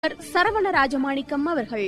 சரவண ராஜமாணிக்கம் அவர்கள்.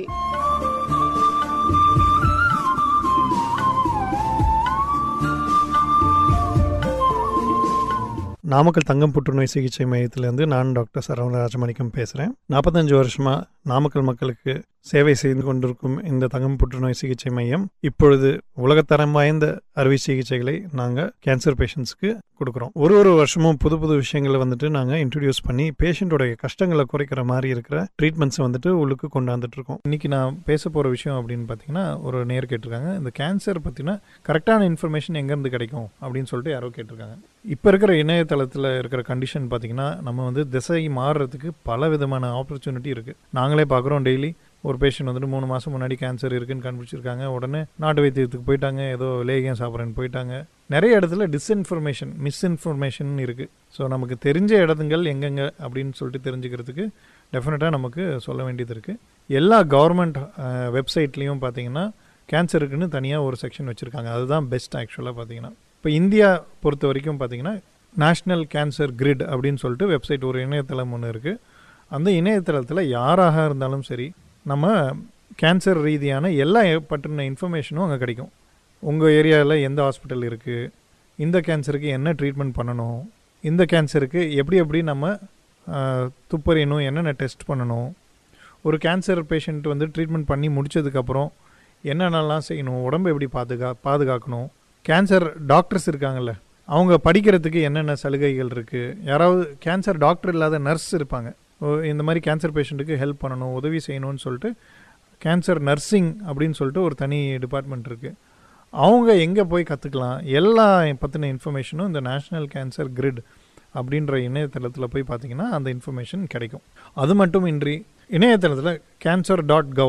நாமக்கல் தங்கம் புற்றுநோய் சிகிச்சை மையத்திலேருந்து நான் டாக்டர் சரவண ராஜமாணிக்கம் பேசுகிறேன். 45 வருஷமாக நாமக்கல் மக்களுக்கு சேவை செய்து கொண்டிருக்கும் இந்த தங்கம் புற்றுநோய் சிகிச்சை மையம் இப்பொழுது உலகத்தரம் வாய்ந்த அறுவை சிகிச்சைகளை நாங்கள் கேன்சர் பேஷண்ட்ஸ்க்கு கொடுக்குறோம். ஒரு வருஷமும் புது புது விஷயங்களை நாங்கள் இன்ட்ரடியூஸ் பண்ணி பேஷண்ட்டோடைய கஷ்டங்களை குறைக்கிற மாதிரி இருக்கிற ட்ரீட்மெண்ட்ஸை உள்ளுக்கு கொண்டாந்துட்டு இருக்கோம். இன்றைக்கி நான் பேச போகிற விஷயம் அப்படின்னு பார்த்தீங்கன்னா, ஒரு நேர் கேட்டிருக்காங்க, இந்த கேன்சர் பற்றின கரெக்டான இன்ஃபர்மேஷன் எங்கேருந்து கிடைக்கும் அப்படின்னு சொல்லிட்டு யாரோ கேட்டிருக்காங்க. இப்போ இருக்கிற இணையதளத்தில் இருக்கிற கண்டிஷன் பார்த்திங்கன்னா, நம்ம திசை மாறுறதுக்கு பல விதமான ஆப்பர்ச்சுனிட்டி இருக்குது. நாங்களே பார்க்குறோம். டெய்லி ஒரு பேஷண்ட் 3 மாதம் முன்னாடி கேன்சர் இருக்குன்னு கண்டுபிடிச்சிருக்காங்க, உடனே நாட்டு வைத்தியத்துக்கு போயிட்டாங்க, ஏதோ லேகியம் சாப்பிட்றேன்னு போயிட்டாங்க. நிறைய இடத்துல டிஸ்இன்ஃபர்மேஷன், மிஸ்இன்ஃபர்மேஷன் இருக்குது. ஸோ நமக்கு தெரிஞ்ச இடத்துங்கள் எங்கெங்கே அப்படின்னு சொல்லிட்டு தெரிஞ்சுக்கிறதுக்கு டெஃபினட்டாக நமக்கு சொல்ல வேண்டியது இருக்குது. எல்லா கவர்மெண்ட் வெப்சைட்லேயும் பார்த்தீங்கன்னா கேன்சருக்குன்னு தனியாக ஒரு செக்ஷன் வச்சுருக்காங்க. அதுதான் பெஸ்ட் ஆக்சுவலாக பார்த்தீங்கன்னா. இப்போ இந்தியா பொறுத்த வரைக்கும் பார்த்தீங்கன்னா நேஷ்னல் கேன்சர் கிரிட் அப்படின்னு சொல்லிட்டு வெப்சைட், ஒரு இணையதளம் ஒன்று இருக்குது. அந்த இணையதளத்தில் யாராக இருந்தாலும் சரி, நம்ம கேன்சர் ரீதியான எல்லா பற்றின இன்ஃபர்மேஷனும் அங்கே கிடைக்கும். உங்கள் ஏரியாவில் எந்த ஹாஸ்பிட்டல் இருக்குது, இந்த கேன்சருக்கு என்ன ட்ரீட்மெண்ட் பண்ணணும், இந்த கேன்சருக்கு எப்படி நம்ம துப்பறியணும், என்னென்ன டெஸ்ட் பண்ணணும், ஒரு கேன்சர் பேஷண்ட் ட்ரீட்மெண்ட் பண்ணி முடித்ததுக்கப்புறம் என்னென்னலாம் செய்யணும், உடம்பு எப்படி பாதுகாக்கணும், கேன்சர் டாக்டர்ஸ் இருக்காங்கல்ல, அவங்க படிக்கிறதுக்கு என்னென்ன சலுகைகள் இருக்குது, யாராவது கேன்சர் டாக்டர் இல்லாத நர்ஸ் இருப்பாங்க, இந்த மாதிரி கேன்சர் பேஷண்ட்டுக்கு ஹெல்ப் பண்ணணும், உதவி செய்யணும்னு சொல்லிட்டு கேன்சர் நர்சிங் அப்படின்னு சொல்லிட்டு ஒரு தனி டிபார்ட்மெண்ட் இருக்குது. அவங்க எங்கே போய் கற்றுக்கலாம், எல்லா பற்றின இன்ஃபர்மேஷனும் இந்த நேஷ்னல் கேன்சர் கிரிட் அப்படின்ற இணையதளத்தில் போய் பார்த்திங்கன்னா அந்த இன்ஃபர்மேஷன் கிடைக்கும். அது மட்டும் இன்றி இணையதளத்தில் cancer.gov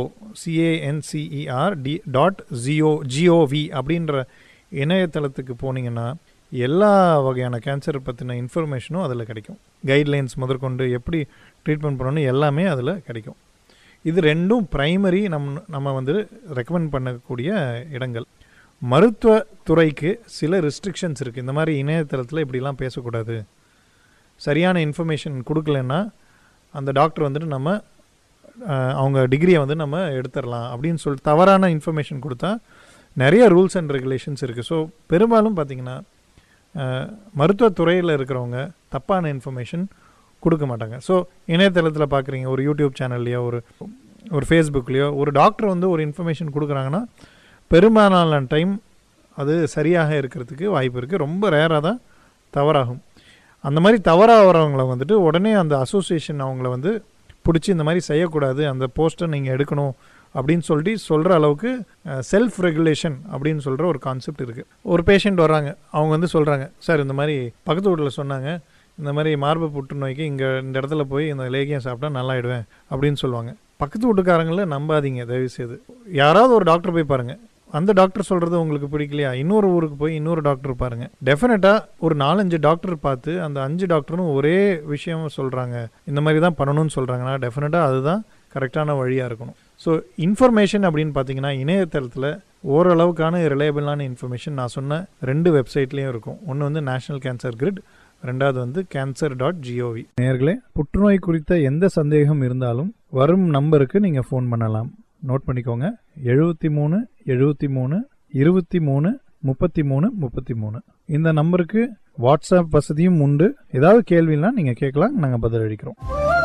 cancer.gov அப்படின்ற இணையதளத்துக்கு போனீங்கன்னா எல்லா வகையான கேன்சர் பற்றின இன்ஃபர்மேஷனும் அதில் கிடைக்கும். கைட்லைன்ஸ் முதற்கொண்டு எப்படி ட்ரீட்மெண்ட் பண்ணணும் எல்லாமே அதில் கிடைக்கும். இது ரெண்டும் ப்ரைமரி நம்ம ரெக்கமெண்ட் பண்ணக்கூடிய இடங்கள். மருத்துவத்துறைக்கு சில ரெஸ்ட்ரிக்ஷன்ஸ் இருக்குது. இந்த மாதிரி இணையதளத்தில் இப்படிலாம் பேசக்கூடாது, சரியான இன்ஃபர்மேஷன் கொடுக்கலன்னா அந்த டாக்டர் நம்ம அவங்க டிகிரியை நம்ம எடுத்துடலாம் அப்படின்னு சொல்லிட்டு தவறான இன்ஃபர்மேஷன் கொடுத்தா நிறைய ரூல்ஸ் அண்ட் ரெகுலேஷன்ஸ் இருக்குது. ஸோ பெரும்பாலும் பார்த்திங்கன்னா மருத்துவத்துறையில் இருக்கிறவங்க தப்பான இன்ஃபர்மேஷன் கொடுக்க மாட்டாங்க. ஸோ இணையதளத்தில் பார்க்குறீங்க, ஒரு யூடியூப் சேனல்லையோ ஒரு ஃபேஸ்புக்லேயோ ஒரு டாக்டர் ஒரு இன்ஃபர்மேஷன் கொடுக்குறாங்கன்னா பெரும்பாலான டைம் அது சரியாக இருக்கிறதுக்கு வாய்ப்பு இருக்குது. ரொம்ப ரேராக தான் தவறாகும். அந்த மாதிரி தவறாக வரவங்களை உடனே அந்த அசோசியேஷன் அவங்கள பிடிச்சி இந்த மாதிரி செய்யக்கூடாது, அந்த போஸ்ட்டை நீங்கள் எடுக்கணும் அப்படின்னு சொல்லிட்டு சொல்கிற அளவுக்கு செல்ஃப் ரெகுலேஷன் அப்படின்னு சொல்கிற ஒரு கான்செப்ட் இருக்குது. ஒரு பேஷண்ட் வர்றாங்க, அவங்க சொல்கிறாங்க, சார் இந்த மாதிரி பக்கத்து வீட்டில் சொன்னாங்க, இந்த மாதிரி மார்பு புற்றுநோய்க்கு இந்த இடத்துல போய் இந்த லேகியம் சாப்பிட்டா நல்லாயிடுவேன் அப்படின்னு சொல்லுவாங்க. பக்கத்து வீட்டுக்காரங்கள நம்பாதீங்க தயவுசெய்து. யாராவது ஒரு டாக்டர் போய் பாருங்கள், அந்த டாக்டர் சொல்கிறது உங்களுக்கு பிடிக்கலையா, இன்னொரு ஊருக்கு போய் இன்னொரு டாக்டர் பாருங்கள். டெஃபினட்டாக ஒரு 4-5 டாக்டர் பார்த்து அந்த 5 டாக்டரும் ஒரே விஷயம் சொல்கிறாங்க, இந்த மாதிரி தான் பண்ணணும்னு சொல்கிறாங்கன்னா டெஃபினட்டாக அதுதான் கரெக்டான வழியாக இருக்கணும். ஸோ இன்ஃபர்மேஷன் அப்படின்னு பார்த்தீங்கன்னா இணையதளத்தில் ஓரளவுக்கான ரிலையபிளான இன்ஃபர்மேஷன் நான் சொன்ன 2 வெப்சைட்லேயும் இருக்கும். ஒன்று நேஷ்னல் கேன்சர் கிரிட், ரெண்டாவது cancer.gov. நேயர்களே, புற்றுநோய் குறித்த எந்த சந்தேகம் இருந்தாலும் வரும் நம்பருக்கு நீங்கள் ஃபோன் பண்ணலாம். நோட் பண்ணிக்கோங்க, 73 73 23 33 33. இந்த நம்பருக்கு வாட்ஸ்அப் வசதியும் உண்டு. ஏதாவது கேள்வினா நீங்கள் கேட்கலாம், நாங்கள் பதில் அளிக்கிறோம்.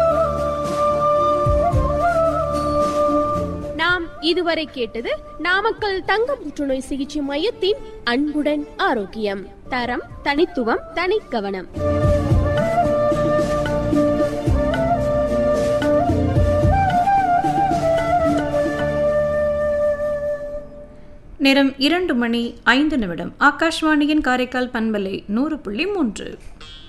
நாம் இதுவரை கேட்டது நாமக்கல் தங்கம் புற்றுநோய் சிகிச்சை மையத்தின் அன்புடன் ஆரோக்கியம். தரம், தனித்துவம், தனிக்கவனம். நேரம் 2:05. ஆகாஷ்வாணியின் காரைக்கால் பண்பலை 100.3.